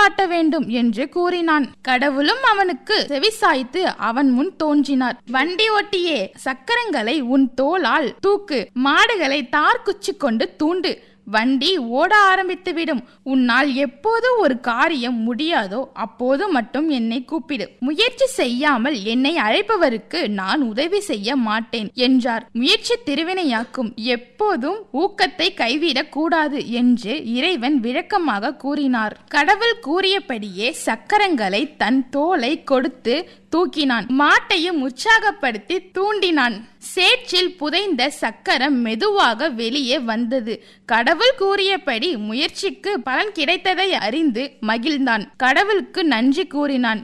காட்ட வேண்டும் என்று கூறினான். கடவுளும் அவனுக்கு செவிசாய்த்து அவன் முன் தோன்றினார். வண்டி ஓட்டியே, சக்கரங்களை உன் தோளால் தூக்கு, மாடுகளை தார்குச்சி கொண்டு தூண்டு, வண்டி ஓட ஆரம்பித்துவிடும். உன்னால் எப்போது ஒரு காரியம் முடியாதோ அப்போது மட்டும் என்னை கூப்பிடு. முயற்சி செய்யாமல் என்னை அழைப்பவருக்கு நான் உதவி செய்ய மாட்டேன் என்றார். முயற்சி திருவினையாக்கும், எப்போதும் ஊக்கத்தை கைவிடக் கூடாது என்று இறைவன் விளக்கமாக கூறினார். கடவுள் கூறியபடியே சக்கரங்களை தன் தோளை கொடுத்து தூக்கினான். மாட்டையும் உற்சாகப்படுத்தி தூண்டினான். சேற்றில் புதைந்த சக்கரம் மெதுவாக வெளியே வந்தது. கடவுள் கூறியபடி முயற்சிக்கு பலன் கிடைத்ததை அறிந்து மகிழ்ந்தான். கடவுளுக்கு நன்றி கூறினான்.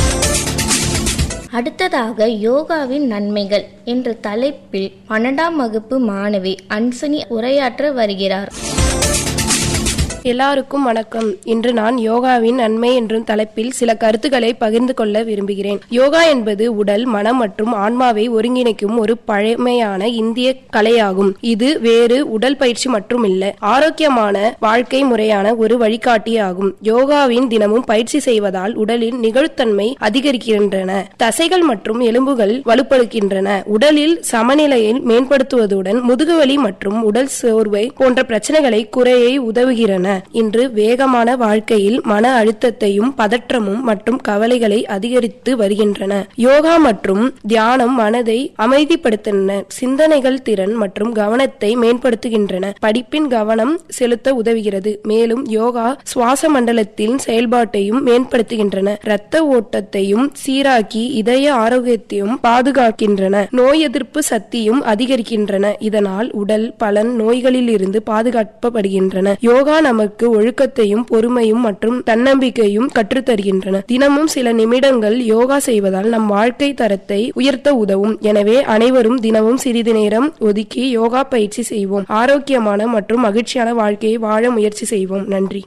அடுத்ததாக யோகாவின் நன்மைகள் என்ற தலைப்பில் 12ஆம் வகுப்பு மாணவி அன்சனி உரையாற்ற வருகிறார். எல்லாருக்கும் வணக்கம். இன்று நான் யோகாவின் நன்மை என்றும் தலைப்பில் சில கருத்துக்களை பகிர்ந்து கொள்ள விரும்புகிறேன். யோகா என்பது உடல், மனம் மற்றும் ஆன்மாவை ஒருங்கிணைக்கும் ஒரு பழமையான இந்திய கலையாகும். இது வேறு உடல் பயிற்சி மற்றும் இல்லை, ஆரோக்கியமான வாழ்க்கை முறையான ஒரு வழிகாட்டியாகும். யோகாவின் தினமும் பயிற்சி செய்வதால் உடலின் நிகழ்த்தன்மை அதிகரிக்கின்றன, தசைகள் மற்றும் எலும்புகள் வலுப்படுகின்றன, உடலில் சமநிலையை மேம்படுத்துவதுடன் முதுகுவலி மற்றும் உடல் சோர்வை போன்ற பிரச்சனைகளை குறைய உதவுகின்றன. இன்று வேகமான வாழ்க்கையில் மன அழுத்தத்தையும் பதற்றமும் மற்றும் கவலைகளை அதிகரித்து வருகின்றன. யோகா மற்றும் தியானம் மனதை அமைதிப்படுத்தின, சிந்தனைகள் திறன் மற்றும் கவனத்தை மேம்படுத்துகின்றன, படிப்பின் கவனம் செலுத்த உதவுகிறது. மேலும் யோகா சுவாச மண்டலத்தின் செயல்பாட்டையும் மேம்படுத்துகின்றன, இரத்த ஓட்டத்தையும் சீராக்கி இதய ஆரோக்கியத்தையும் பாதுகாக்கின்றன, நோய் எதிர்ப்பு சக்தியும் அதிகரிக்கின்றன. இதனால் உடல் பல நோய்களில் இருந்து பாதுகாக்கப்படுகின்றன. யோகா நமக்கு ஒழுக்கத்தையும் பொறுமையும் மற்றும் தன்னம்பிக்கையும் கற்றுத்தருகின்றன. தினமும் சில நிமிடங்கள் யோகா செய்வதால் நம் வாழ்க்கை தரத்தை உயர்த்த உதவும். எனவே அனைவரும் தினமும் சிறிது நேரம் ஒதுக்கி யோகா பயிற்சி செய்வோம். ஆரோக்கியமான மற்றும் மகிழ்ச்சியான வாழ்க்கையை வாழ முயற்சி செய்வோம். நன்றி.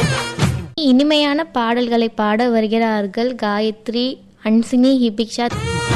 இனிமையான பாடல்களை பாட வருகிறார்கள் காயத்ரி, அன்சினி, ஹிபிக்ஷா.